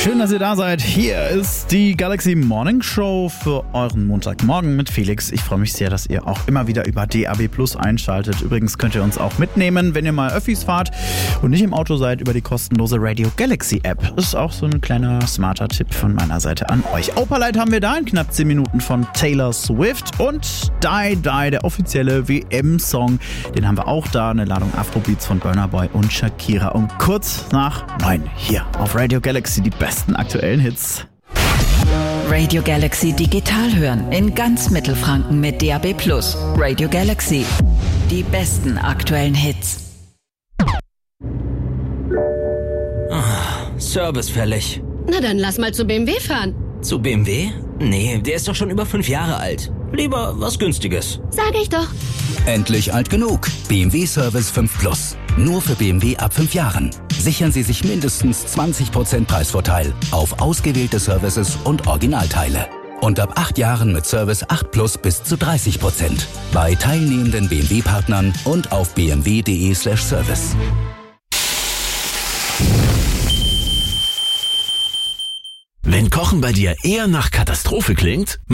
Schön, dass ihr da seid. Hier ist die Galaxy Morning Show für euren Montagmorgen mit Felix. Ich freue mich sehr, dass ihr auch immer wieder über DAB+ einschaltet. Übrigens könnt ihr uns auch mitnehmen, wenn ihr mal Öffis fahrt und nicht im Auto seid, über die kostenlose Radio Galaxy App. Ist auch so ein kleiner smarter Tipp von meiner Seite an euch. Opalite haben wir da in knapp 10 Minuten von Taylor Swift und Die Die, der offizielle WM-Song. Den haben wir auch da, eine Ladung Afrobeats von Burna Boy und Shakira. Um kurz nach 9 hier auf Radio Galaxy die besten aktuellen Hits. Radio Galaxy digital hören in ganz Mittelfranken mit DAB+. Radio Galaxy, die besten aktuellen Hits. Service fällig. Na dann lass mal zu BMW fahren. Zu BMW? Nee, der ist doch schon über 5 Jahre alt. Lieber was Günstiges. Sag ich doch. Endlich alt genug. BMW Service 5 Plus. Nur für BMW ab 5 Jahren. Sichern Sie sich mindestens 20% Preisvorteil auf ausgewählte Services und Originalteile. Und ab 8 Jahren mit Service 8 Plus bis zu 30%. Bei teilnehmenden BMW-Partnern und auf bmw.de/service. Wenn Kochen bei dir eher nach Katastrophe klingt,